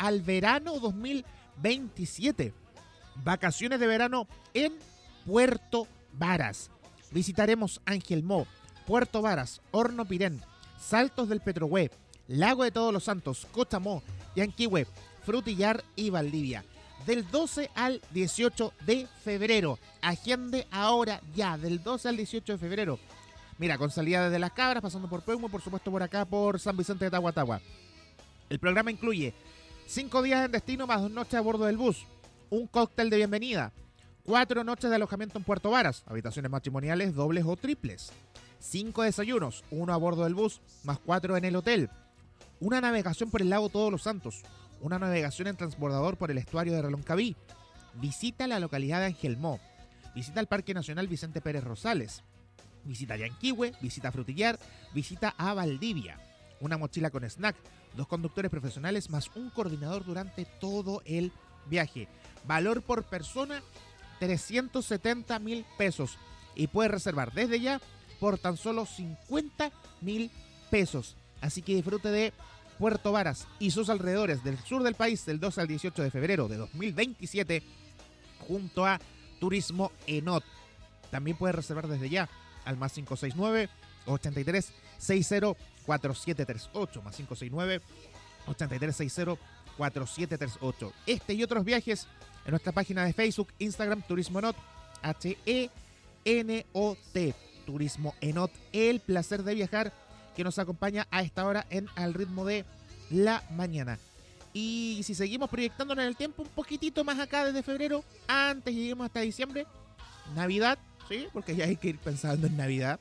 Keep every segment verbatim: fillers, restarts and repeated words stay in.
al verano dos mil veintisiete. Vacaciones de verano en Puerto Varas. Visitaremos Angelmó, Puerto Varas, Horno Pirén, Saltos del Petrohue, Lago de Todos los Santos, Cochamó, Yanquihue, Frutillar y Valdivia. Del doce al dieciocho de febrero. Agende ahora ya, del doce al dieciocho de febrero. Mira, con salida desde Las Cabras, pasando por Peumo y por supuesto por acá por San Vicente de Tahuatahua. El programa incluye cinco días en destino más dos noches a bordo del bus, un cóctel de bienvenida, cuatro noches de alojamiento en Puerto Varas, habitaciones matrimoniales dobles o triples, cinco desayunos, uno a bordo del bus más cuatro en el hotel, una navegación por el lago Todos los Santos, una navegación en transbordador por el estuario de Reloncaví, visita la localidad de Angelmó, visita al Parque Nacional Vicente Pérez Rosales, visita a Yanquihue, visita a Frutillar, visita a Valdivia, una mochila con snack, dos conductores profesionales más un coordinador durante todo el viaje. Valor por persona, trescientos setenta mil pesos. Y puedes reservar desde ya por tan solo cincuenta mil pesos. Así que disfrute de Puerto Varas y sus alrededores del sur del país del doce al dieciocho de febrero de dos mil veintisiete junto a Turismo Enot. También puedes reservar desde ya al más cinco seis nueve, ochenta y tres sesenta, cuarenta y siete treinta y ocho, más cinco seis nueve, ochenta y tres sesenta, cuarenta y siete treinta y ocho. Este y otros viajes en nuestra página de Facebook, Instagram, Turismo Enot, H E N O T, Turismo Enot, el placer de viajar, que nos acompaña a esta hora en Al Ritmo de la Mañana. Y si seguimos proyectándonos en el tiempo un poquitito más acá desde febrero, antes lleguemos hasta diciembre, Navidad, ¿sí? Porque ya hay que ir pensando en Navidad.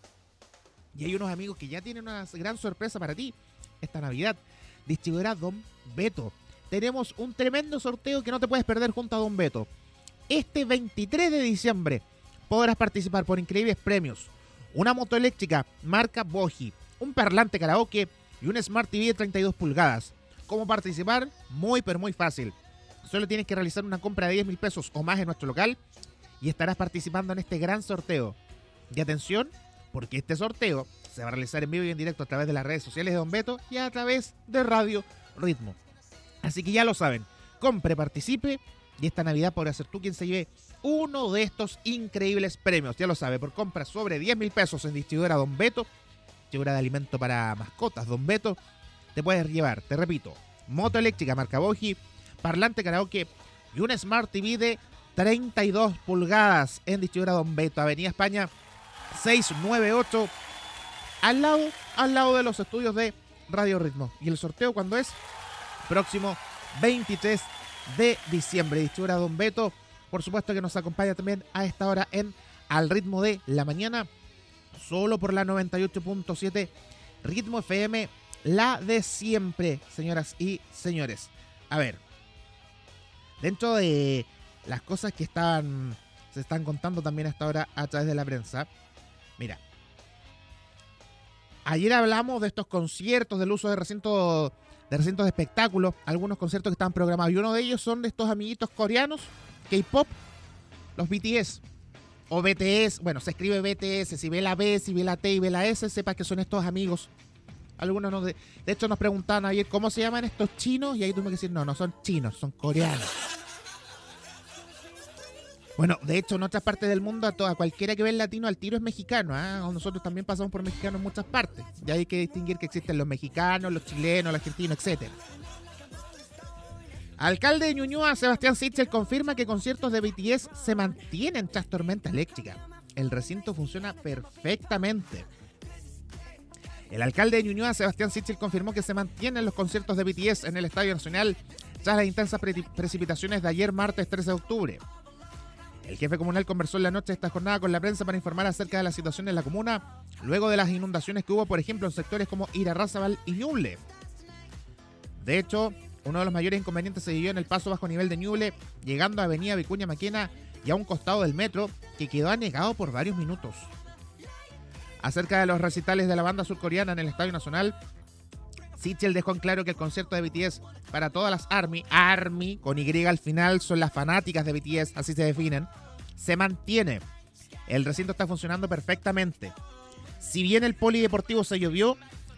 Y hay unos amigos que ya tienen una gran sorpresa para ti esta Navidad. Distribuidora Don Beto. Tenemos un tremendo sorteo que no te puedes perder junto a Don Beto. Este veintitrés de diciembre podrás participar por increíbles premios. Una moto eléctrica marca Boji, un parlante karaoke y un Smart T V de treinta y dos pulgadas. ¿Cómo participar? Muy pero muy fácil. Solo tienes que realizar una compra de diez mil pesos o más en nuestro local y estarás participando en este gran sorteo. Y atención, porque este sorteo se va a realizar en vivo y en directo a través de las redes sociales de Don Beto y a través de Radio Ritmo. Así que ya lo saben, compre, participe y esta Navidad podrá ser tú quien se lleve uno de estos increíbles premios. Ya lo sabe, por compras sobre diez mil pesos en distribuidora Don Beto, distribuidora de alimento para mascotas Don Beto, te puedes llevar, te repito, moto eléctrica marca Boji, parlante karaoke y un Smart T V de treinta y dos pulgadas en distribuidora Don Beto, Avenida España seiscientos noventa y ocho, al lado, al lado de los estudios de Radio Ritmo. Y el sorteo, ¿cuándo es? Próximo veintitrés de diciembre. Distribuidora Don Beto, por supuesto que nos acompaña también a esta hora en Al Ritmo de la Mañana, solo por la noventa y ocho punto siete Ritmo F M, la de siempre, señoras y señores. A ver, dentro de las cosas que estaban, se están contando también hasta ahora a través de la prensa, mira, ayer hablamos de estos conciertos, del uso de recintos de recintos de espectáculos, algunos conciertos que estaban programados, y uno de ellos son de estos amiguitos coreanos, K-pop, los B T S, o B T S, bueno, se escribe B T S, si ve la B, si ve la T y ve la S, sepa que son estos amigos. Algunos nos de, de hecho nos preguntaban ayer cómo se llaman estos chinos, y ahí tuvimos que decir, no, no son chinos, son coreanos. Bueno, de hecho, en otras partes del mundo, a, toda, a cualquiera que ve el latino al tiro es mexicano. ¿eh? Nosotros también pasamos por mexicanos en muchas partes. Ya hay que distinguir que existen los mexicanos, los chilenos, los argentinos, etcétera. Alcalde de Ñuñoa, Sebastián Sichel, confirma que conciertos de B T S se mantienen tras tormenta eléctrica. El recinto funciona perfectamente. El alcalde de Ñuñoa, Sebastián Sichel, confirmó que se mantienen los conciertos de B T S en el Estadio Nacional tras las intensas pre- precipitaciones de ayer martes trece de octubre. El jefe comunal conversó en la noche de esta jornada con la prensa para informar acerca de la situación en la comuna, luego de las inundaciones que hubo, por ejemplo, en sectores como Irarrázaval y Ñuble. De hecho, uno de los mayores inconvenientes se vivió en el paso bajo nivel de Ñuble, llegando a Avenida Vicuña Maquena y a un costado del metro, que quedó anegado por varios minutos. Acerca de los recitales de la banda surcoreana en el Estadio Nacional, Sichel dejó en claro que el concierto de B T S para todas las ARMY, ARMY con Y al final, son las fanáticas de B T S, así se definen, se mantiene. El recinto está funcionando perfectamente. Si bien el polideportivo se llovió,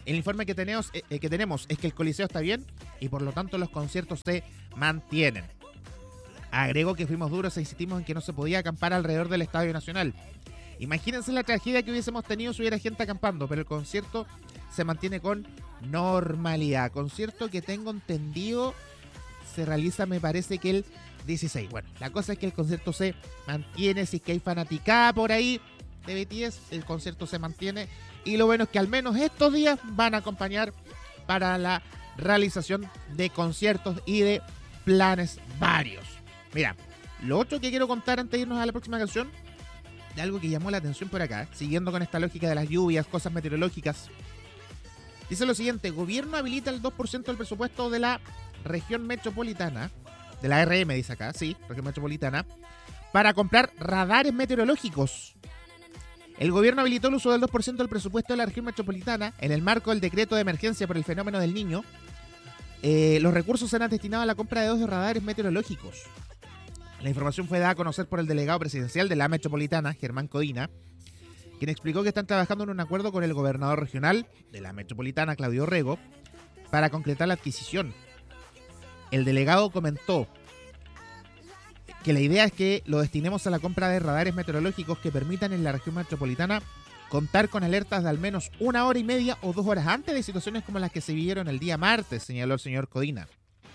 El informe que tenemos, eh, que tenemos es que el Coliseo está bien y por lo tanto los conciertos se mantienen. Agregó que fuimos duros e insistimos en que no se podía acampar alrededor del Estadio Nacional. Imagínense la tragedia que hubiésemos tenido si hubiera gente acampando, pero el concierto se mantiene con normalidad. Concierto que tengo entendido se realiza, me parece que el dieciséis. Bueno, la cosa es que el concierto se mantiene, si es que hay fanaticada por ahí de B T S, el concierto se mantiene y lo bueno es que al menos estos días van a acompañar para la realización de conciertos y de planes varios. Mira, lo otro que quiero contar antes de irnos a la próxima canción, de algo que llamó la atención por acá, siguiendo con esta lógica de las lluvias, cosas meteorológicas. Dice lo siguiente: gobierno habilita el dos por ciento del presupuesto de la región metropolitana, de la R M dice acá, sí, región metropolitana, para comprar radares meteorológicos. El gobierno habilitó el uso del dos por ciento del presupuesto de la región metropolitana en el marco del decreto de emergencia por el fenómeno del Niño. Eh, los recursos serán destinados a la compra de dos radares meteorológicos. La información fue dada a conocer por el delegado presidencial de la metropolitana, Germán Codina, quien explicó que están trabajando en un acuerdo con el gobernador regional de la metropolitana, Claudio Rego, para concretar la adquisición. El delegado comentó que la idea es que lo destinemos a la compra de radares meteorológicos que permitan en la región metropolitana contar con alertas de al menos una hora y media o dos horas antes de situaciones como las que se vivieron el día martes, señaló el señor Codina.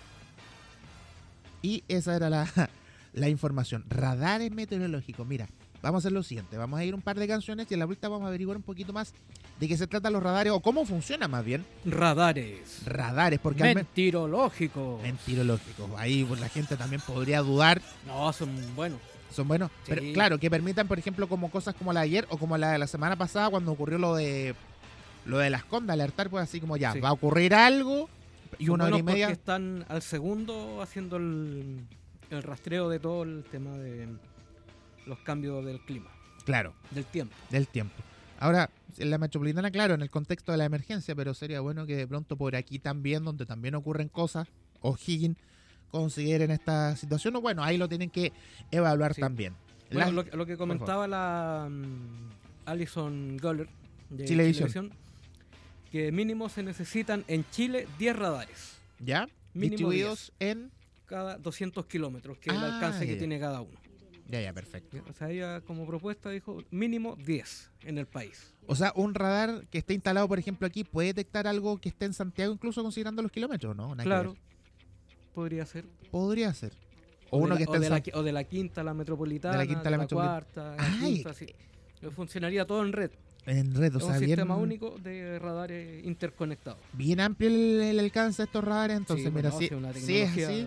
Y esa era la, la información. Radares meteorológicos. Mira, vamos a hacer lo siguiente. Vamos a ir un par de canciones y en la vuelta vamos a averiguar un poquito más de qué se tratan los radares o cómo funciona más bien. Radares. Radares, porque Mentirológicos. al Mentirológicos. Ahí pues, la gente también podría dudar. No, son buenos. Son buenos. Sí. Pero claro, que permitan, por ejemplo, como cosas como la de ayer o como la de la semana pasada cuando ocurrió lo de lo de las condas, alertar, pues así como ya, Sí. va a ocurrir algo y Son una hora y buenos media. porque están al segundo haciendo el, el rastreo de todo el tema de los cambios del clima, Claro, del tiempo. del tiempo. Ahora, en la metropolitana, claro, en el contexto de la emergencia, pero sería bueno que de pronto por aquí también, donde también ocurren cosas, O'Higgins consideren esta situación, o bueno, ahí lo tienen que evaluar Sí. también. Bueno, La- lo, lo que comentaba la um, Alison Goller de Chilevisión. Chilevisión, que mínimo se necesitan en Chile diez radares, ¿Ya? Mínimo Distribuidos en... cada doscientos kilómetros, que es el Ah, alcance que ya. tiene cada uno. Ya, ya, perfecto. O sea, ella como propuesta dijo mínimo diez en el país. O sea, un radar que esté instalado, por ejemplo, aquí, ¿puede detectar algo que esté en Santiago, incluso considerando los kilómetros, no? Nada que Claro, ver. podría ser. Podría ser. O, de uno la- que o esté de en la, San- qui- o de la quinta a la metropolitana, De la quinta a la metropolitana. cuarta, la Ay. quinta, sí. Funcionaría todo en red. en red, o Es sea, un bien, sistema único de radares interconectados. bien amplio el, el alcance de estos radares, entonces, Sí, mira, bueno, si, sí, una si es tecnología así,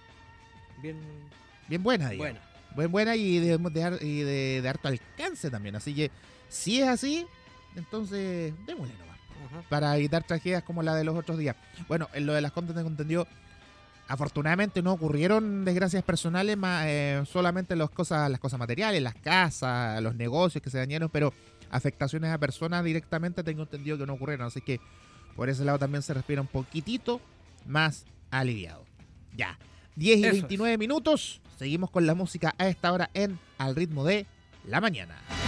bien bien buena, digamos. buena. Buen, buena y, de, de, har- y de, de harto alcance también. Así que, si es así, entonces, démosle nomás. Ajá. Para evitar tragedias como la de los otros días. Bueno, en lo de las contas tengo entendido, afortunadamente no ocurrieron desgracias personales, más, eh, solamente las cosas, las cosas materiales, las casas, los negocios que se dañaron, pero afectaciones a personas directamente tengo entendido que no ocurrieron. Así que por ese lado también se respira un poquitito más aliviado. Ya, diez y Eso veintinueve minutos. Seguimos con la música a esta hora en Al Ritmo de la Mañana.